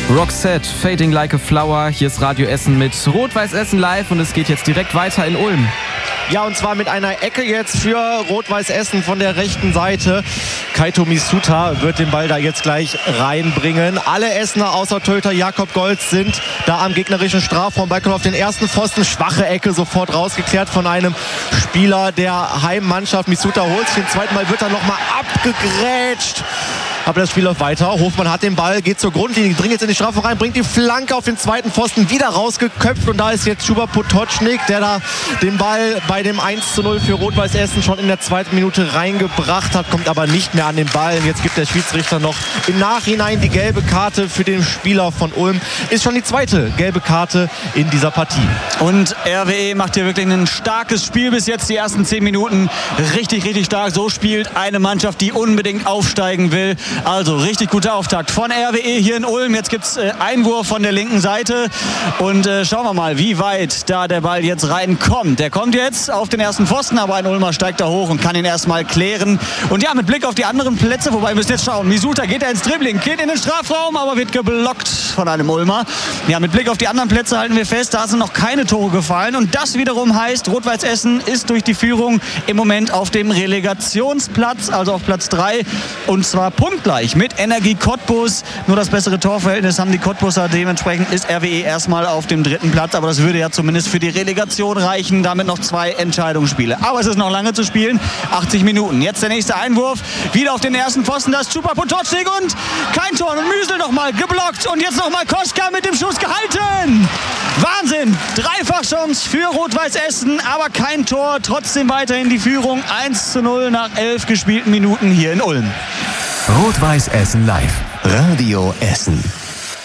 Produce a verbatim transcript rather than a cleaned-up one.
Roxette, Fading Like a Flower. Hier ist Radio Essen mit Rot-Weiß Essen live und es geht jetzt direkt weiter in Ulm. Ja, und zwar mit einer Ecke jetzt für Rot-Weiß Essen von der rechten Seite. Kaito Misuta wird den Ball da jetzt gleich reinbringen. Alle Essener außer Torhüter Jakob Golz sind da am gegnerischen Strafraum. Ball kommt auf den ersten Pfosten. Schwache Ecke, sofort rausgeklärt von einem Spieler der Heimmannschaft. Misuta holt sich den zweiten Ball, wird dann nochmal abgegrätscht. Aber das Spiel läuft weiter. Hofmann hat den Ball, geht zur Grundlinie, dringt jetzt in die Strafe rein, bringt die Flanke auf den zweiten Pfosten, wieder rausgeköpft. Und da ist jetzt Schuba Potocznik, der da den Ball bei dem eins zu null für Rot-Weiß Essen schon in der zweiten Minute reingebracht hat, kommt aber nicht mehr an den Ball. Und jetzt gibt der Schiedsrichter noch im Nachhinein die gelbe Karte für den Spieler von Ulm. Ist schon die zweite gelbe Karte in dieser Partie. Und R W E macht hier wirklich ein starkes Spiel bis jetzt, die ersten zehn Minuten. Richtig, richtig stark. So spielt eine Mannschaft, die unbedingt aufsteigen will. Also richtig guter Auftakt von R W E hier in Ulm. Jetzt gibt es äh, Einwurf von der linken Seite. Und äh, schauen wir mal, wie weit da der Ball jetzt reinkommt. Der kommt jetzt auf den ersten Pfosten, aber ein Ulmer steigt da hoch und kann ihn erstmal klären. Und ja, mit Blick auf die anderen Plätze, wobei wir müssen jetzt schauen. Misuta geht da ins Dribbling, geht in den Strafraum, aber wird geblockt von einem Ulmer. Ja, mit Blick auf die anderen Plätze halten wir fest, da sind noch keine Tore gefallen. Und das wiederum heißt, Rot-Weiß Essen ist durch die Führung im Moment auf dem Relegationsplatz, also auf Platz drei. Und zwar punktgleich mit Energie Cottbus. Nur das bessere Torverhältnis haben die Cottbuser. Dementsprechend ist R W E erstmal auf dem dritten Platz. Aber das würde ja zumindest für die Relegation reichen. Damit noch zwei Entscheidungsspiele. Aber es ist noch lange zu spielen. achtzig Minuten. Jetzt der nächste Einwurf. Wieder auf den ersten Pfosten. Das ist Schuba Potocznik und kein Tor. Und Müsel nochmal geblockt. Und jetzt nochmal Koschka mit dem Schuss gehalten. Wahnsinn. Dreifachchance für Rot-Weiß Essen. Aber kein Tor. Trotzdem weiterhin die Führung. eins zu null nach elf gespielten Minuten hier in Ulm. Rot-Weiß Essen live. Radio Essen.